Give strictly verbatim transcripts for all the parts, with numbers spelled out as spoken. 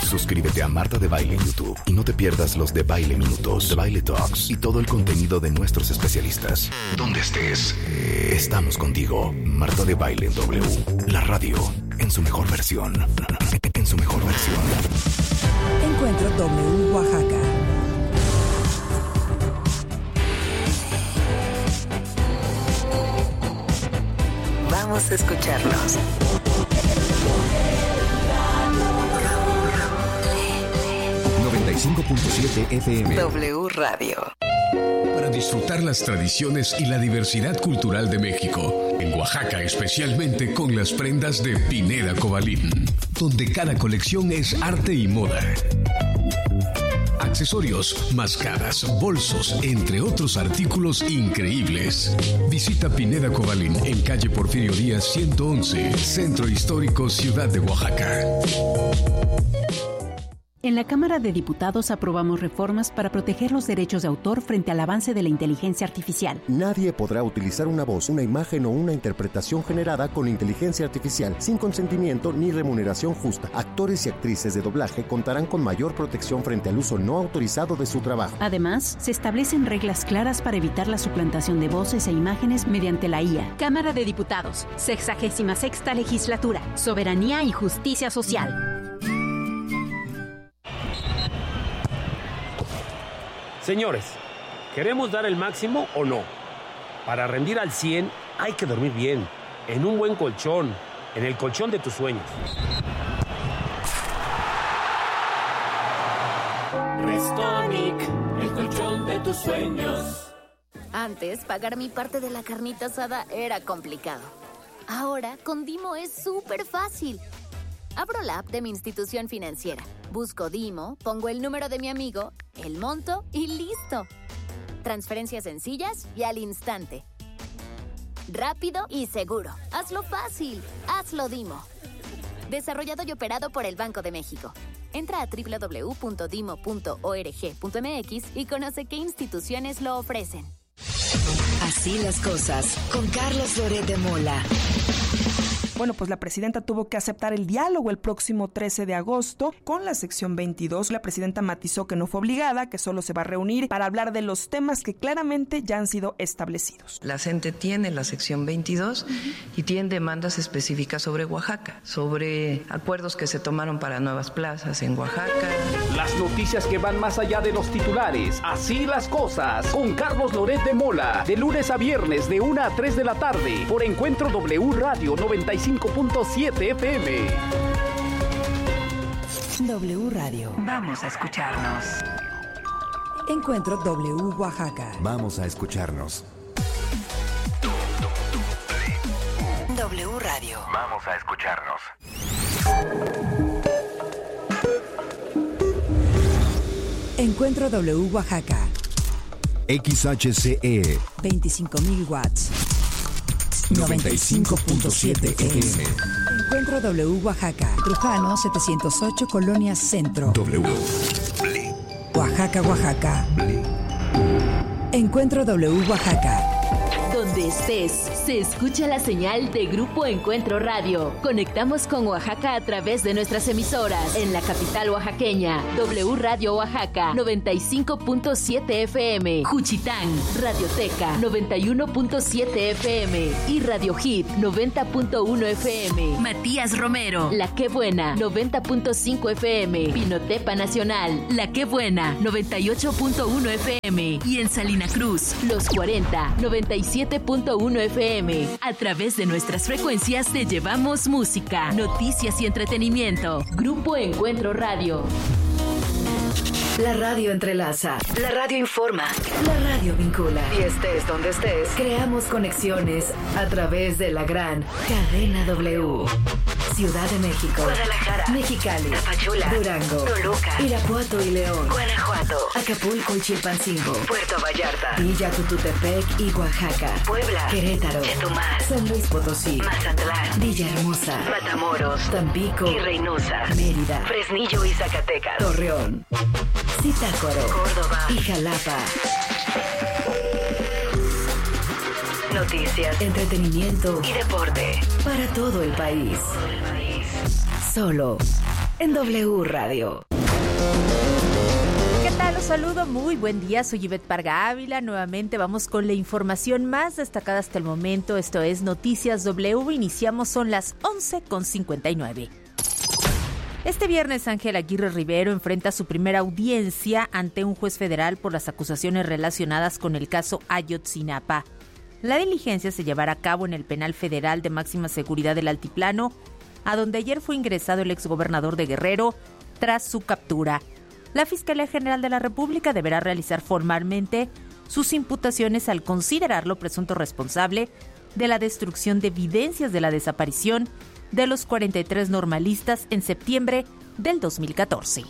Suscríbete a Marta de Baile en YouTube y no te pierdas los de Baile Minutos, de Baile Talks y todo el contenido de nuestros especialistas. Donde estés, estamos contigo. Marta de Baile en W, la radio en su mejor versión. En su mejor versión. Encuentro W Oaxaca. Vamos a escucharnos. noventa y cinco punto siete F M. W Radio. Para disfrutar las tradiciones y la diversidad cultural de México, en Oaxaca especialmente con las prendas de Pineda Cobalín, donde cada colección es arte y moda. Accesorios, máscaras, bolsos, entre otros artículos increíbles. Visita Pineda Cobalín en calle Porfirio Díaz ciento once, Centro Histórico, Ciudad de Oaxaca. En la Cámara de Diputados aprobamos reformas para proteger los derechos de autor frente al avance de la inteligencia artificial. Nadie podrá utilizar una voz, una imagen o una interpretación generada con inteligencia artificial sin consentimiento ni remuneración justa. Actores y actrices de doblaje contarán con mayor protección frente al uso no autorizado de su trabajo. Además, se establecen reglas claras para evitar la suplantación de voces e imágenes mediante la I A. Cámara de Diputados, sexagésima sexta legislatura, soberanía y justicia social. Señores, ¿queremos dar el máximo o no? Para rendir al cien hay que dormir bien, en un buen colchón, en el colchón de tus sueños. Restonic, el colchón de tus sueños. Antes, pagar mi parte de la carnita asada era complicado. Ahora, con Dimo es súper fácil. Abro la app de mi institución financiera, busco Dimo, pongo el número de mi amigo, el monto y listo. Transferencias sencillas y al instante. Rápido y seguro. Hazlo fácil. Hazlo Dimo. Desarrollado y operado por el Banco de México. Entra a doble u doble u doble u punto dimo punto org punto m x y conoce qué instituciones lo ofrecen. Así las cosas, con Carlos Loret de Mola. Bueno, pues la presidenta tuvo que aceptar el diálogo el próximo trece de agosto con la sección veintidós. La presidenta matizó que no fue obligada, que solo se va a reunir para hablar de los temas que claramente ya han sido establecidos. La C E N T E tiene la sección veintidós uh-huh. y tiene demandas específicas sobre Oaxaca, sobre acuerdos que se tomaron para nuevas plazas en Oaxaca. Las noticias que van más allá de los titulares. Así las cosas, con Carlos Loret de Mola, de lunes a viernes de una a tres de la tarde, por Encuentro W Radio noventa y cinco punto siete F M. W Radio. Vamos a escucharnos. Encuentro W Oaxaca. Vamos a escucharnos. W Radio. Vamos a escucharnos. Encuentro W Oaxaca. X H C E. veinticinco mil watts. noventa y cinco punto siete F M. Encuentro W Oaxaca. Trujano setecientos ocho, Colonia Centro. W. Oaxaca, Oaxaca. Encuentro W Oaxaca. Donde estés, se escucha la señal de Grupo Encuentro Radio. Conectamos con Oaxaca a través de nuestras emisoras. En la capital oaxaqueña, W Radio Oaxaca, noventa y cinco punto siete F M. Juchitán, Radioteca, noventa y uno punto siete F M. Y Radio Hit, noventa punto uno F M. Matías Romero, La Qué Buena, noventa punto cinco F M. Pinotepa Nacional, La Qué Buena, noventa y ocho punto uno F M. Y en Salina Cruz, Los cuarenta, noventa y siete punto uno F M. A través de nuestras frecuencias te llevamos música, noticias y entretenimiento. Grupo Encuentro Radio. La radio entrelaza, la radio informa, la radio vincula. Y estés donde estés, creamos conexiones a través de la gran cadena W. Ciudad de México, Guadalajara, Mexicali, Tapachula, Durango, Toluca, Irapuato y León, Guanajuato, Acapulco y Chilpancingo, Puerto Vallarta, Villa Tututepec y Oaxaca, Puebla, Querétaro, Chetumal, San Luis Potosí, Mazatlán, Villahermosa, Matamoros, Tampico y Reynosa, Mérida, Fresnillo y Zacatecas, Torreón, Zitácuaro, Córdoba y Jalapa. Noticias, entretenimiento y deporte para todo el país. Solo en W Radio. ¿Qué tal? Los saludo, muy buen día, soy Ivette Parga Ávila. Nuevamente vamos con la información más destacada hasta el momento. Esto es Noticias W. Iniciamos, son las once con cincuenta y nueve. Este viernes, Ángel Aguirre Rivero enfrenta su primera audiencia ante un juez federal por las acusaciones relacionadas con el caso Ayotzinapa. La diligencia se llevará a cabo en el Penal Federal de Máxima Seguridad del Altiplano, a donde ayer fue ingresado el exgobernador de Guerrero tras su captura. La Fiscalía General de la República deberá realizar formalmente sus imputaciones al considerarlo presunto responsable de la destrucción de evidencias de la desaparición de los cuarenta y tres normalistas en septiembre del dos mil catorce.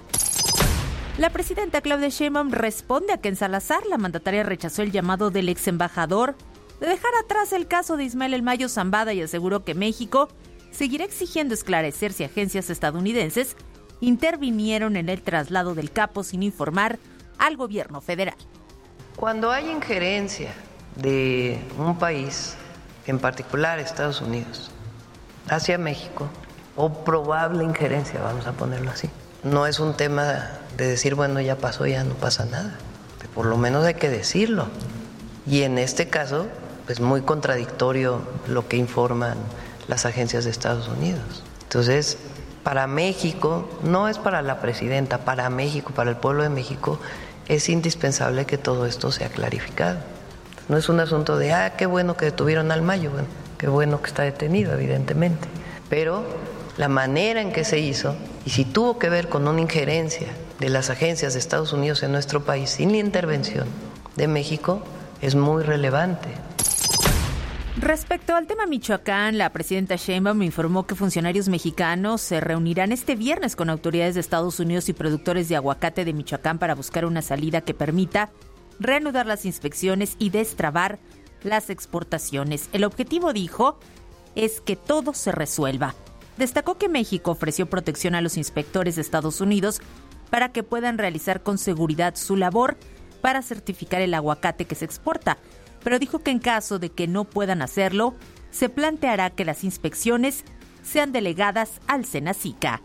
La presidenta Claudia Sheinbaum responde a que en Salazar la mandataria rechazó el llamado del ex embajador de dejar atrás el caso de Ismael El Mayo Zambada y aseguró que México seguirá exigiendo esclarecer si agencias estadounidenses intervinieron en el traslado del capo sin informar al gobierno federal. Cuando hay injerencia de un país, en particular Estados Unidos, hacia México, o probable injerencia, vamos a ponerlo así, no es un tema de decir, bueno, ya pasó, ya no pasa nada. Por lo menos hay que decirlo. Y en este caso, pues muy contradictorio lo que informan las agencias de Estados Unidos. Entonces, para México, no es para la presidenta, para México, para el pueblo de México, es indispensable que todo esto sea clarificado. No es un asunto de, ah, qué bueno que detuvieron al Mayo, bueno, qué bueno que está detenido, evidentemente. Pero la manera en que se hizo, y si tuvo que ver con una injerencia de las agencias de Estados Unidos en nuestro país sin la intervención de México, es muy relevante. Respecto al tema Michoacán, la presidenta Sheinbaum informó que funcionarios mexicanos se reunirán este viernes con autoridades de Estados Unidos y productores de aguacate de Michoacán para buscar una salida que permita reanudar las inspecciones y destrabar las exportaciones. El objetivo, dijo, es que todo se resuelva. Destacó que México ofreció protección a los inspectores de Estados Unidos para que puedan realizar con seguridad su labor para certificar el aguacate que se exporta, pero dijo que en caso de que no puedan hacerlo, se planteará que las inspecciones sean delegadas al Senacica.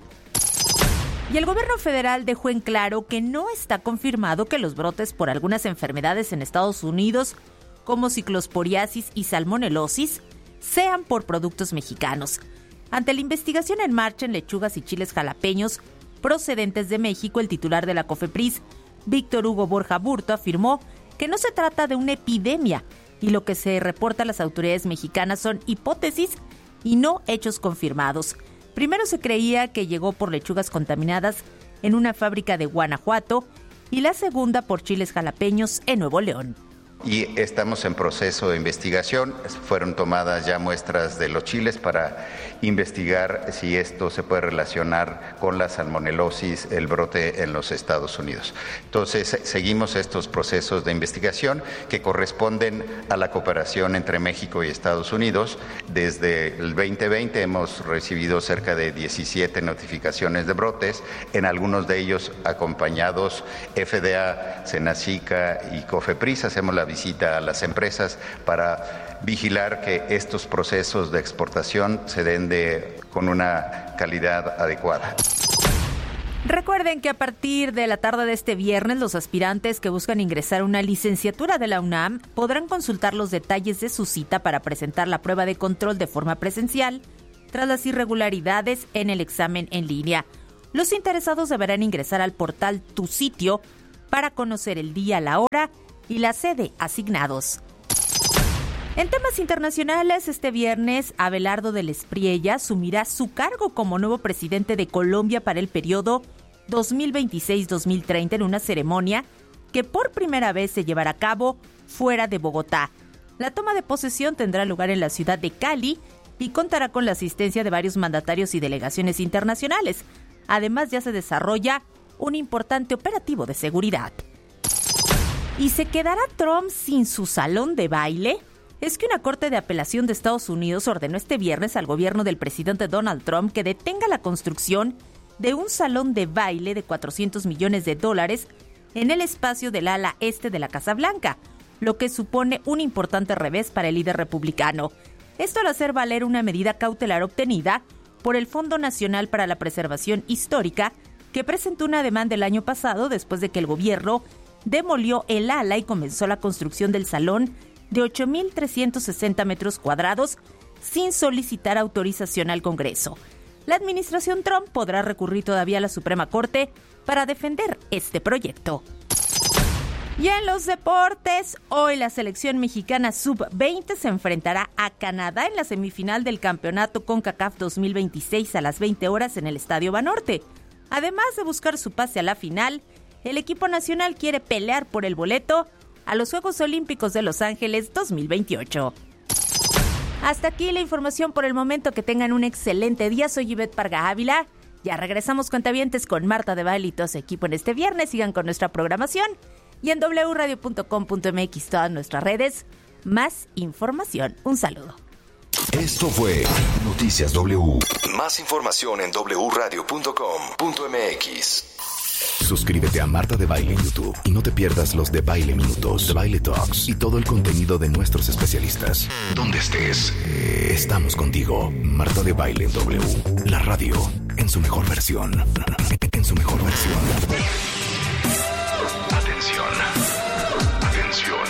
Y el gobierno federal dejó en claro que no está confirmado que los brotes por algunas enfermedades en Estados Unidos, como ciclosporiasis y salmonelosis, sean por productos mexicanos. Ante la investigación en marcha en lechugas y chiles jalapeños procedentes de México, el titular de la COFEPRIS, Víctor Hugo Borja Burto, afirmó que no se trata de una epidemia y lo que se reporta a las autoridades mexicanas son hipótesis y no hechos confirmados. Primero se creía que llegó por lechugas contaminadas en una fábrica de Guanajuato y la segunda por chiles jalapeños en Nuevo León. Y estamos en proceso de investigación. Fueron tomadas ya muestras de los chiles para investigar si esto se puede relacionar con la salmonelosis, el brote en los Estados Unidos. Entonces, seguimos estos procesos de investigación que corresponden a la cooperación entre México y Estados Unidos. Desde el veinte veinte hemos recibido cerca de diecisiete notificaciones de brotes, en algunos de ellos acompañados F D A, Senacica y COFEPRIS. Hacemos la visita a las empresas para vigilar que estos procesos de exportación se den de, con una calidad adecuada. Recuerden que a partir de la tarde de este viernes, los aspirantes que buscan ingresar a una licenciatura de la UNAM podrán consultar los detalles de su cita para presentar la prueba de control de forma presencial tras las irregularidades en el examen en línea. Los interesados deberán ingresar al portal Tu Sitio para conocer el día, la hora y la sede asignados. En temas internacionales, este viernes, Abelardo del Espriella asumirá su cargo como nuevo presidente de Colombia para el periodo dos mil veintiséis a dos mil treinta en una ceremonia que por primera vez se llevará a cabo fuera de Bogotá. La toma de posesión tendrá lugar en la ciudad de Cali y contará con la asistencia de varios mandatarios y delegaciones internacionales. Además, ya se desarrolla un importante operativo de seguridad. ¿Y se quedará Trump sin su salón de baile? Es que una corte de apelación de Estados Unidos ordenó este viernes al gobierno del presidente Donald Trump que detenga la construcción de un salón de baile de cuatrocientos millones de dólares en el espacio del ala este de la Casa Blanca, lo que supone un importante revés para el líder republicano. Esto al hacer valer una medida cautelar obtenida por el Fondo Nacional para la Preservación Histórica, que presentó una demanda el año pasado después de que el gobierno demolió el ala y comenzó la construcción del salón de ocho mil trescientos sesenta metros cuadrados sin solicitar autorización al Congreso. La administración Trump podrá recurrir todavía a la Suprema Corte para defender este proyecto. Y en los deportes, hoy la selección mexicana sub veinte se enfrentará a Canadá en la semifinal del campeonato CONCACAF dos mil veintiséis a las veinte horas en el Estadio Banorte. Además de buscar su pase a la final, el equipo nacional quiere pelear por el boleto a los Juegos Olímpicos de Los Ángeles dos mil veintiocho. Hasta aquí la información por el momento. Que tengan un excelente día. Soy Ivette Parga Ávila. Ya regresamos, cuentavientes, con Marta de Baile y todo su equipo en este viernes. Sigan con nuestra programación. Y en doble u radio punto com punto m x, todas nuestras redes, más información. Un saludo. Esto fue Noticias W. Más información en doble u radio punto com punto m x. Suscríbete a Marta de Baile en YouTube y no te pierdas los de Baile Minutos, de Baile Talks y todo el contenido de nuestros especialistas. Donde estés, estamos contigo. Marta de Baile en W. La radio en su mejor versión. En su mejor versión. Atención. Atención.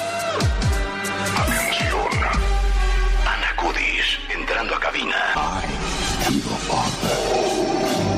Atención. Ana Kudish entrando a cabina. I am the father.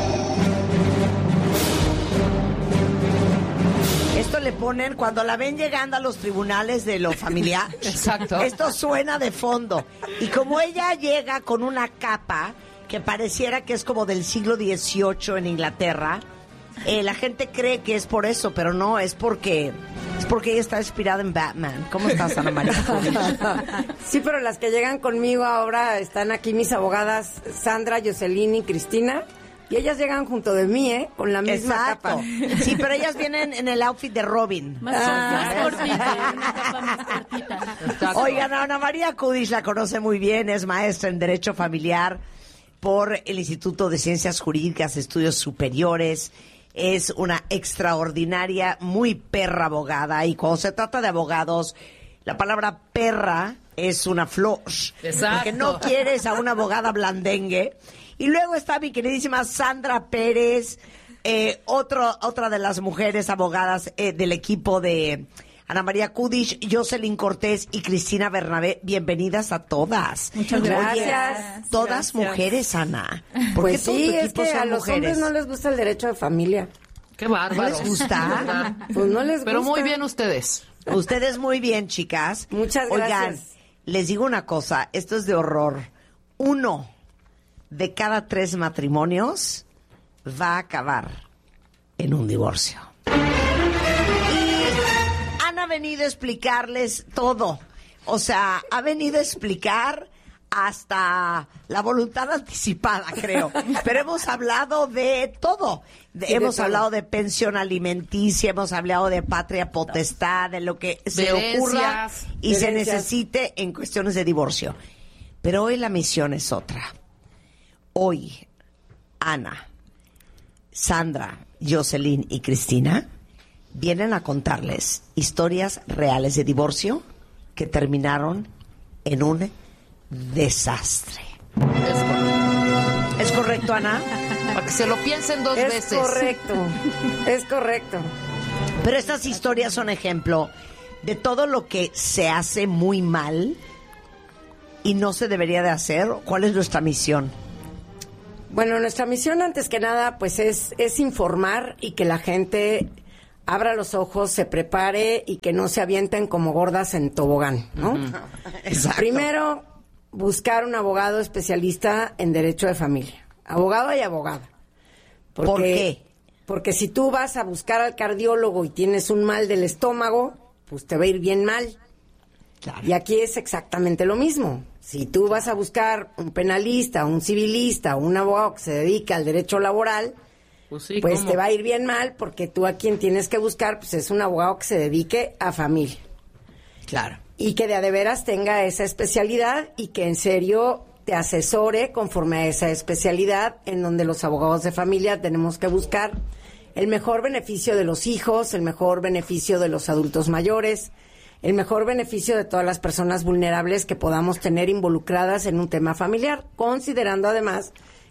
Esto le ponen cuando la ven llegando a los tribunales de lo familiar. Exacto. Esto suena de fondo. Y como ella llega con una capa que pareciera que es como del siglo dieciocho en Inglaterra, eh, la gente cree que es por eso, pero no, es porque es porque ella está inspirada en Batman. ¿Cómo estás, Ana María? Sí, pero las que llegan conmigo ahora están aquí mis abogadas Sandra, Jocelyn y Cristina. Y ellas llegan junto de mí, ¿eh? Con la misma Exacto. capa. Sí, pero ellas vienen en el outfit de Robin. Más, Ah, más cortita, una capa más cortita. Exacto. Oigan, Ana María Kudish la conoce muy bien, es maestra en Derecho Familiar por el Instituto de Ciencias Jurídicas, Estudios Superiores. Es una extraordinaria, muy perra abogada. Y cuando se trata de abogados, la palabra perra es una flor. Exacto. Porque no quieres a una abogada blandengue. Y luego está mi queridísima Sandra Pérez, eh, otro, otra de las mujeres abogadas eh, del equipo de Ana María Kudish, Jocelyn Cortés y Cristina Bernabé. Bienvenidas a todas. Muchas gracias. Todas Gracias. mujeres, Ana. ¿Por Pues qué todo sí, tu es equipo que son a los mujeres? hombres no les gusta el derecho de familia. Qué bárbaro. ¿No les gusta? Pues no les gusta. Pero muy bien ustedes. Ustedes muy bien, chicas. Muchas Oigan, gracias. les digo una cosa, esto es de horror. Uno de cada tres matrimonios va a acabar en un divorcio. Y han venido a explicarles todo. O sea, ha venido a explicar hasta la voluntad anticipada, creo. Pero hemos hablado de todo. De- Sí, de hemos todo. hablado de pensión alimenticia, hemos hablado de patria potestad, de lo que se herencias. ocurra y De se herencias. necesite en cuestiones de divorcio. Pero hoy la misión es otra. Hoy, Ana, Sandra, Jocelyn y Cristina vienen a contarles historias reales de divorcio que terminaron en un desastre. ¿Es correcto, Ana? Para que se lo piensen dos Es veces. correcto, es correcto. Pero estas historias son ejemplo de todo lo que se hace muy mal y no se debería de hacer. ¿Cuál es nuestra misión? Bueno, nuestra misión antes que nada pues es, es informar y que la gente abra los ojos, se prepare y que no se avienten como gordas en tobogán, ¿no? Exacto. Primero, buscar un abogado especialista en derecho de familia. Abogado y abogada. Porque, ¿Por qué? Porque si tú vas a buscar al cardiólogo y tienes un mal del estómago, pues te va a ir bien mal. Claro. Y aquí es exactamente lo mismo. Si tú vas a buscar un penalista, un civilista, un abogado que se dedica al derecho laboral, Pues, sí, pues ¿cómo? te va a ir bien mal porque tú a quien tienes que buscar pues es un abogado que se dedique a familia. Claro. Y que de a de veras tenga esa especialidad y que en serio te asesore conforme a esa especialidad, en donde los abogados de familia tenemos que buscar el mejor beneficio de los hijos, el mejor beneficio de los adultos mayores, el mejor beneficio de todas las personas vulnerables que podamos tener involucradas en un tema familiar, considerando además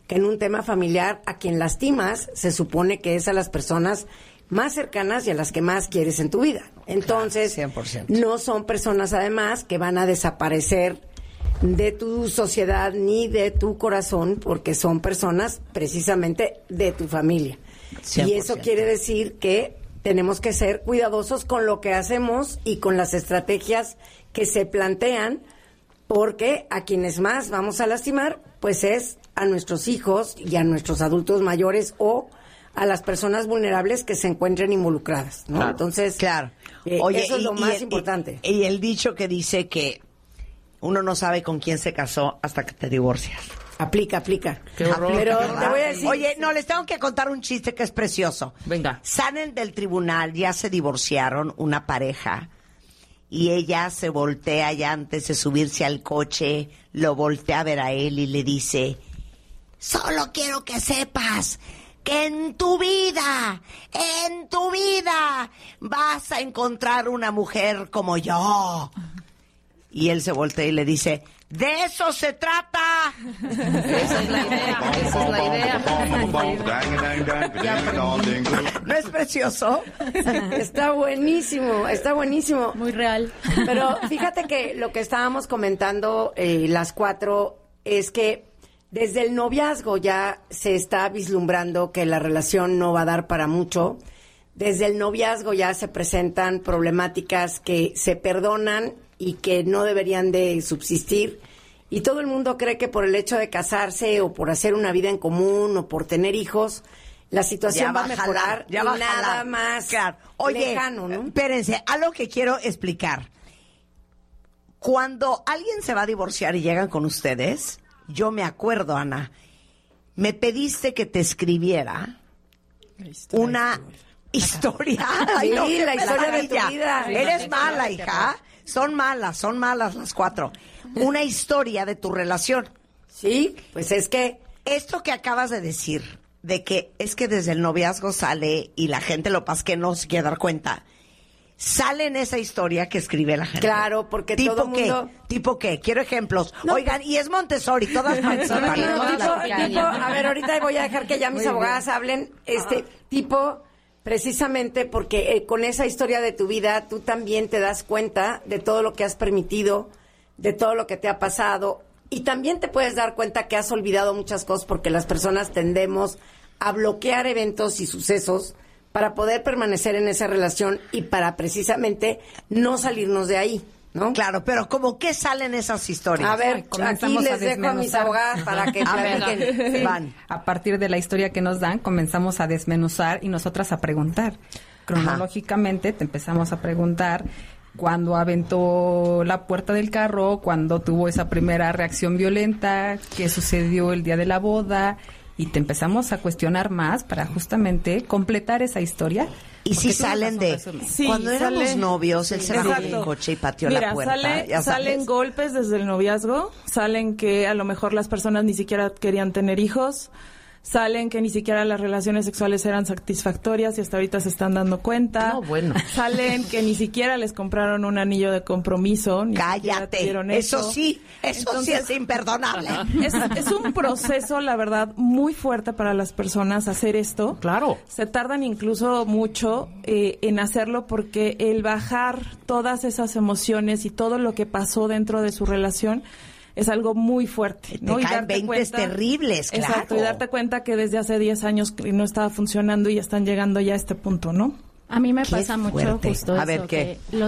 que en un tema familiar a quien lastimas se supone que es a las personas más cercanas y a las que más quieres en tu vida. Entonces, claro, cien por ciento. No son personas además que van a desaparecer de tu sociedad ni de tu corazón, porque son personas precisamente de tu familia. cien por ciento. Y eso quiere decir que tenemos que ser cuidadosos con lo que hacemos y con las estrategias que se plantean, porque a quienes más vamos a lastimar, pues es a nuestros hijos y a nuestros adultos mayores o a las personas vulnerables que se encuentren involucradas, ¿no? Claro. Entonces, claro. Eh, Oye, eso es y, lo y más el, importante. Y, y el dicho que dice que uno no sabe con quién se casó hasta que te divorcias. Aplica, aplica. Qué horror. Pero Qué te voy a decir... Oye, no, les tengo que contar un chiste que es precioso. Venga. Salen del tribunal, ya se divorciaron una pareja y ella se voltea ya antes de subirse al coche, lo voltea a ver a él y le dice, solo quiero que sepas que en tu vida, en tu vida vas a encontrar una mujer como yo. Y él se voltea y le dice, ¡de eso se trata! Esa es la idea, esa es la idea. ¿No es precioso? Está buenísimo, está buenísimo. Muy real. Pero fíjate que lo que estábamos comentando eh, las cuatro es que desde el noviazgo ya se está vislumbrando que la relación no va a dar para mucho. Desde el noviazgo ya se presentan problemáticas que se perdonan y que no deberían de subsistir. Y todo el mundo cree que por el hecho de casarse o por hacer una vida en común o por tener hijos, la situación va, va a mejorar. Jalar, ya va a nada jalar. más claro. Oye, lejano, ¿no? Espérense, algo que quiero explicar. Cuando alguien se va a divorciar y llegan con ustedes, yo me acuerdo, Ana, me pediste que te escribiera una historia. Ay, no, sí, la historia de tu maravilla. vida. Sí, Eres sí, mala, sí, hija. Son malas, son malas las cuatro. Una historia de tu relación. Sí, pues es que... Esto que acabas de decir, de que es que desde el noviazgo sale y la gente lo pasa que no se quiere dar cuenta, sale en esa historia que escribe la gente. Claro, porque ¿Tipo todo qué? mundo... ¿Tipo qué? Quiero ejemplos. No, Oigan, y es Montessori, todas No, participan. no, no, Todas tipo, las- tipo, a ver, ahorita voy a dejar que ya mis Muy abogadas bien. hablen. Este tipo, precisamente porque eh, con esa historia de tu vida, tú también te das cuenta de todo lo que has permitido, de todo lo que te ha pasado. Y también te puedes dar cuenta que has olvidado muchas cosas porque las personas tendemos a bloquear eventos y sucesos para poder permanecer en esa relación y para precisamente no salirnos de ahí, ¿no? Claro, pero ¿cómo qué salen esas historias? A ver, aquí Comenzamos a les dejo a mis desmenuzar. abogadas para que A ver, platiquen. Sí. van. A partir de la historia que nos dan, comenzamos a desmenuzar y nosotras a preguntar. Cronológicamente te empezamos a preguntar cuándo aventó la puerta del carro, cuándo tuvo esa primera reacción violenta, qué sucedió el día de la boda, y te empezamos a cuestionar más para justamente completar esa historia. Y si Porque tú nos salen das un de resumen. Sí, cuando éramos sale- novios, él se bajó Exacto. del coche y pateó Mira, la puerta. sale- ya sabes. salen golpes desde el noviazgo, salen que a lo mejor las personas ni siquiera querían tener hijos, salen que ni siquiera las relaciones sexuales eran satisfactorias y hasta ahorita se están dando cuenta. No, bueno. Salen que ni siquiera les compraron un anillo de compromiso. Ni siquiera Cállate, tuvieron eso eso sí, eso Entonces, sí es imperdonable. Es, es un proceso, la verdad, muy fuerte para las personas hacer esto. Claro. Se tardan incluso mucho eh, en hacerlo porque el bajar todas esas emociones y todo lo que pasó dentro de su relación es algo muy fuerte, Te ¿no? Y caen darte veintes terribles, claro. Exacto, y darte cuenta que desde hace diez años que no estaba funcionando y ya están llegando ya a este punto, ¿no? A mí me Qué pasa mucho fuerte. justo A eso, ver, ¿qué? que los